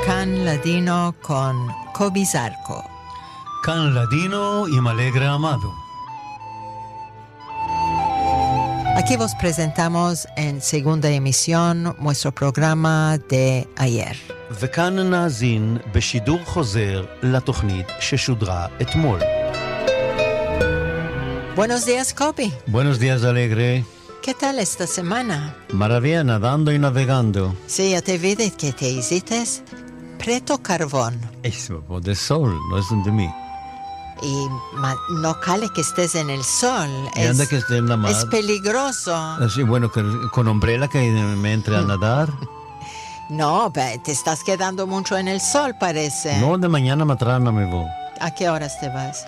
Can Ladino con Kobi Zarco. Can Ladino y Alegre Amado. Aquí vos presentamos en segunda emisión nuestro programa de ayer. וכאן נאזין בשידור חוזר לתוכנית ששודרה אתמול. Buenos días, Kobi. Buenos días, Alegre. ¿Qué tal esta semana? Maravilla, nadando y navegando. Sí, yo te vi que te hiciste preto carbón. Eso, de sol, no es de mí. Y no cale que estés en el sol. Y anda que esté en la mar. Es peligroso. Así, bueno, con umbrella que me entre a nadar. No, te estás quedando mucho en el sol, parece. No, de mañana matrana me voy. ¿A qué horas te vas?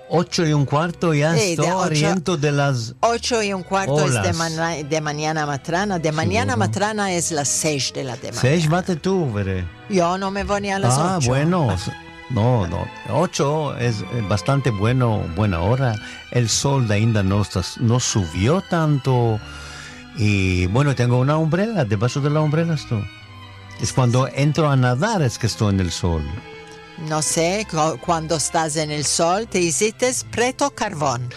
8:15 ya Sí, estoy oriento de las... 8:15 Olas. es de mañana matrana. De mañana Seguro. matrana es las 6 de la mañana. 6 bate tú, veré. Yo no me voy ni a las 8. Ah, bueno. No. 8 es bastante buena hora. El sol de ainda no subió tanto. Y bueno, tengo una umbrella. Debajo de la umbrella estoy. Es cuando entro a nadar es que estoy en el sol. No sé, cuando estás en el sol te hiciste preto carbón.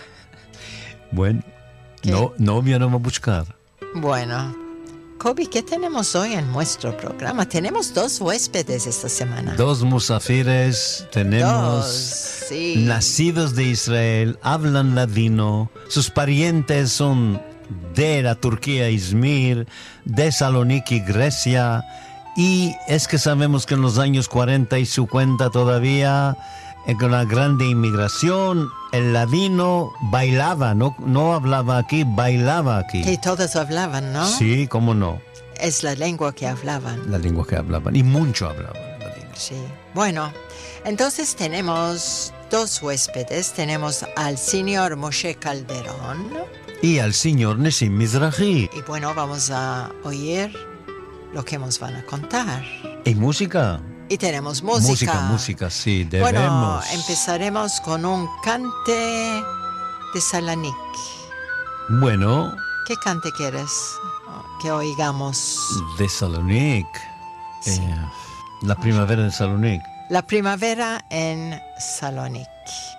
Bueno, ¿Qué? novia no va a buscar. Bueno, Kobi, ¿qué tenemos hoy en nuestro programa? Tenemos 2 huéspedes esta semana. 2 musafires tenemos. 2, sí. Nacidos de Israel, hablan ladino, sus parientes son de la Turquía, Izmir, de Saloniki, Grecia, y es que sabemos que en los años 40 y 50 todavía, con la grande inmigración, el ladino bailaba, no hablaba aquí, bailaba aquí. Que todos hablaban, ¿no? Sí, cómo no, Es la lengua que hablaban. la lengua que hablaban, y mucho hablaban ladino. Sí. Bueno, entonces tenemos 2 huéspedes. Tenemos al señor Moshe Calderón. Y al señor Nessim Mizrahi. Y bueno, vamos a oír lo que nos van a contar. ¿Y música? Y tenemos música. Música, sí, debemos. Bueno, empezaremos con un cante de Salonik. Bueno, ¿Qué cante quieres que oigamos? de Salonic. La primavera de Salonic. La primavera en Salonik.